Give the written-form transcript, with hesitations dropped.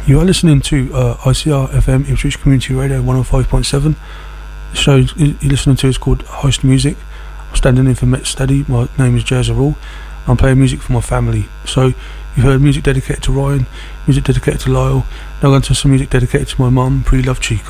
You are listening to ICR FM Ipswich Community Radio 105.7. The show you're listening to is called Host Music. I'm standing in for Met Steady. My name is Jazz Arul. I'm playing music for my family. So you've heard music dedicated to Ryan, music dedicated to Lyle. Now I'm going to some music dedicated to my mum, Pre Love Chica.